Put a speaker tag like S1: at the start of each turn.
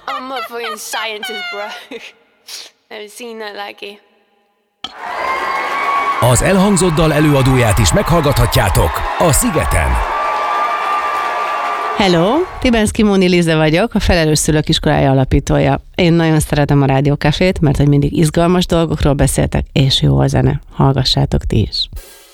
S1: I'm a fucking scientist, bro. Never seen that like it.
S2: Az elhangzott dal előadóját is meghallgathatjátok a Szigeten.
S3: Hello, Tibenszki Móni Lize vagyok, a Felelős Szülők Iskolája alapítója. Én nagyon szeretem a Rádió Cafét, mert hogy mindig izgalmas dolgokról beszéltek, és jó a zene. Hallgassátok ti is.